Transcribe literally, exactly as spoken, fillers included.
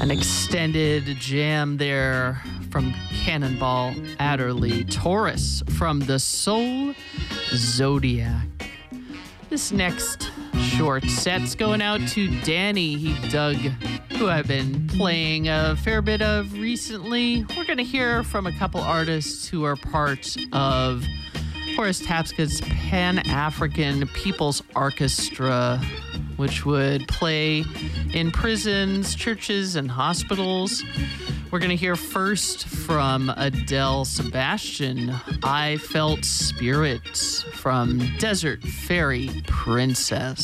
An extended jam there from Cannonball Adderley. Taurus from the Soul Zodiac. This next short set's going out to Danny. He dug, who I've been playing a fair bit of recently. We're going to hear from a couple artists who are part of Horace Tapscott's Pan-African People's Orchestra, which would play in prisons, churches, and hospitals. We're going to hear first from Adele Sebastian, I Felt Spirits from Desert Fairy Princess.